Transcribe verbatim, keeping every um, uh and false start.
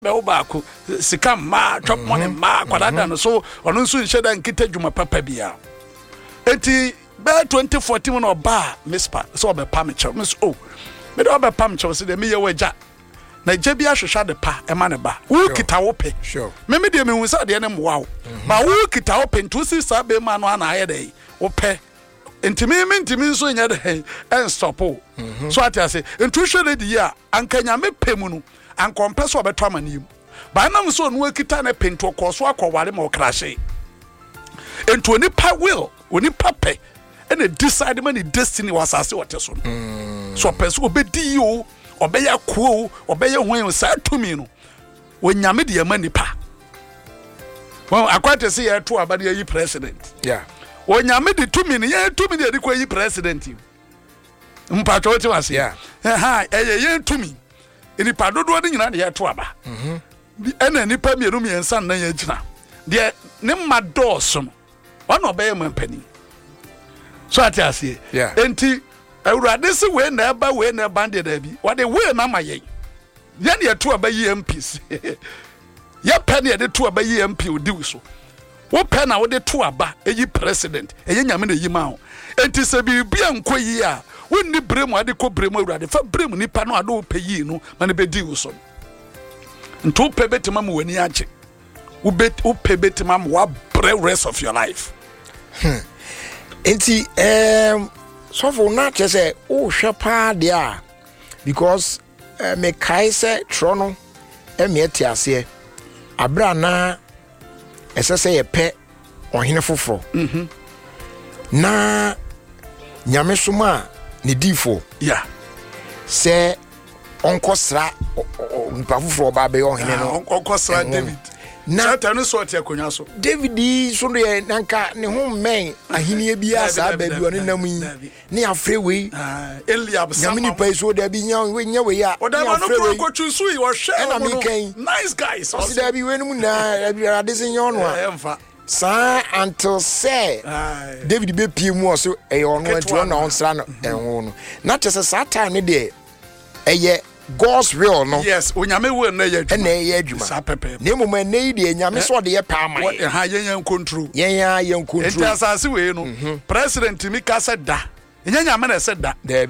baako sika ma chop money ma kwadada no so ono nso nhye da nkita dwuma papa bia enti ba twenty fourteen no ba mispa so obe pam che miss oh me do obe pam che so de me ye waja na je bia hwehwa de pa e ma ne ba wo kita wo pe sure me me de me hu sa de ne mwa ba wo kita wo pe ntu si sa be ma no ana aye de wo pe ntimi me ntimi nso nya de en stop so atiase ntu hwe de di a ankanya me pe mu no an kompeso obeto amanim ba na mso no akita na pento koso akwaware ma okrahye ento ni pa will oni pape and decide man destiny was asase woteso no so person obedi o obeya ko obeya hwan sa tumi no wonyame de yama nipa well akwate se ye to abade yi president yeah wonyame de tumi ne ye tumi de ko yi president mpacho wote wase yeah ha eye ye tumi ini padodo ni nyina de ye to aba mhm ena nipa mienu miensa na ye gina de ne madoso no ono obeye mampani so ati ase yeah enti awurade se we na eba we na bande da bi wade we na maye ye ne ye to aba yi M Ps ye pe ne de to aba yi M P odi so wo pe na wo de to aba eyi president eye nyame na yi ma ho enti se bi bia nkoyi a wonni bremu ade ko bremu awurade fa bremu nipa no ade wo pe yi no mane be di wo so nto pe betima mu wani ache wo bet wo pe betima mu wa bre rest of your life hmm enti um so for na che say o hwe pa de a because uh, me kai say trono e me atiase abra na ese say ye pe ohene foforo mhm na nyame soma ni difo yeah se onkosra npa foforo ba be ohene no onkosra David na tanu so tia konwa so David so no ye nanka ne ho men ahenie bia sa ba bi oni nam yi ne afre we ah Eliab sam nyame ni pa so da bi nya we nya we ya o da ma no ko ko chusu yi wo hwe na mi kan nice guys so da bi we no na bi ade se nya ono a emfa sa until say David be pie mu so e ono ati ono onsra no enwo no na chese sa time ne de eye God's will no yes onyame will na ye adwuma na ye adwuma sa pepe na mum na yi de nyame so de ye pa ama ye ha ye yan control ye yan ye control enti asase we no president mi ka se da enya nyame na se da